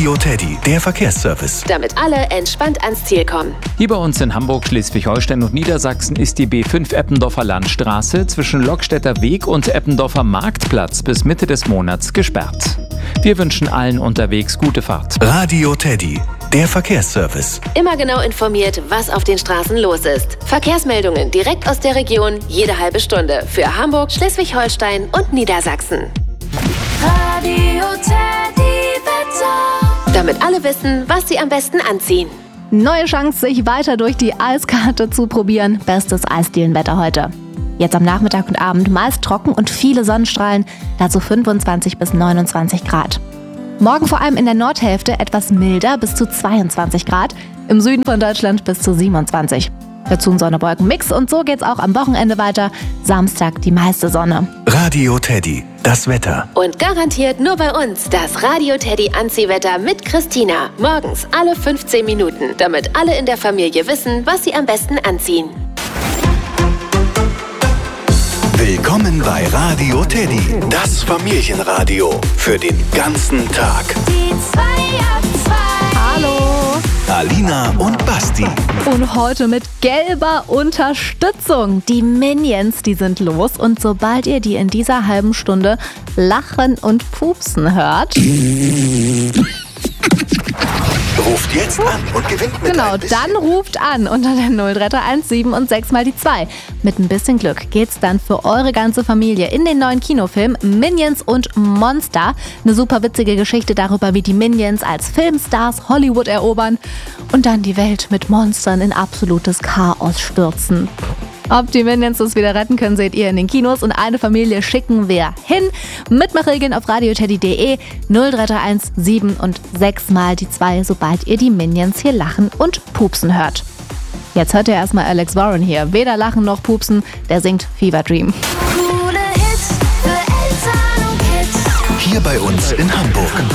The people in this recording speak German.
Radio Teddy, der Verkehrsservice. Damit alle entspannt ans Ziel kommen. Hier bei uns in Hamburg, Schleswig-Holstein und Niedersachsen ist die B5 Eppendorfer Landstraße zwischen Lockstädter Weg und Eppendorfer Marktplatz bis Mitte des Monats gesperrt. Wir wünschen allen unterwegs gute Fahrt. Radio Teddy, der Verkehrsservice. Immer genau informiert, was auf den Straßen los ist. Verkehrsmeldungen direkt aus der Region, jede halbe Stunde. Für Hamburg, Schleswig-Holstein und Niedersachsen. Radio Teddy Wetter. Damit alle wissen, was sie am besten anziehen. Neue Chance, sich weiter durch die Eiskarte zu probieren. Bestes Eisdielenwetter heute. Jetzt am Nachmittag und Abend meist trocken und viele Sonnenstrahlen, dazu 25 bis 29 Grad. Morgen vor allem in der Nordhälfte etwas milder, bis zu 22 Grad. Im Süden von Deutschland bis zu 27. Dazu ein Sonne-Wolken-Mix und so geht's auch am Wochenende weiter. Samstag die meiste Sonne. Radio Teddy, das Wetter. Und garantiert nur bei uns das Radio Teddy Anziehwetter mit Christina. Morgens alle 15 Minuten, damit alle in der Familie wissen, was sie am besten anziehen. Willkommen bei Radio Teddy, das Familienradio für den ganzen Tag. Die 2 ab 2. Hallo! Alina und Basti. Und heute mit gelber Unterstützung. Die Minions, die sind los. Und sobald ihr die in dieser halben Stunde lachen und pupsen hört... Ruft jetzt an und gewinnt mit Genau, ein bisschen. dann ruft an unter der 0331 und 6 mal die 2. Mit ein bisschen Glück geht's dann für eure ganze Familie in den neuen Kinofilm Minions und Monster. Eine super witzige Geschichte darüber, wie die Minions als Filmstars Hollywood erobern und dann die Welt mit Monstern in absolutes Chaos stürzen. Ob die Minions das wieder retten können, seht ihr in den Kinos und eine Familie schicken wir hin. Mitmachregeln auf radioteddy.de 0331 7 und 6 mal die 2, sobald ihr die Minions hier lachen und pupsen hört. Jetzt hört ihr erstmal Alex Warren hier. Weder lachen noch pupsen, der singt Fever Dream. Coole Hits für Eltern und Kids. Hier bei uns in Hamburg.